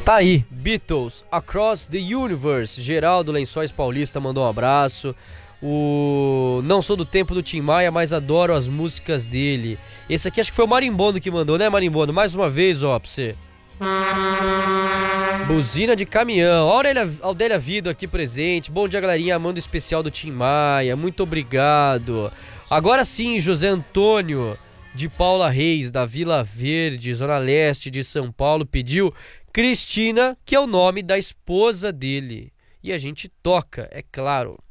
Tá aí, Beatles, Across the Universe. Geraldo Lençóis Paulista mandou um abraço. Não sou do tempo do Tim Maia, mas adoro as músicas dele. Esse aqui acho que foi o Marimbondo que mandou, né, Marimbondo? Mais uma vez, ó, pra você. Buzina de caminhão. Audélia Vido aqui presente. Bom dia, galerinha. Manda especial do Tim Maia. Muito obrigado. Agora sim, José Antônio de Paula Reis, da Vila Verde, Zona Leste de São Paulo, pediu Cristina, que é o nome da esposa dele. E a gente toca, é claro.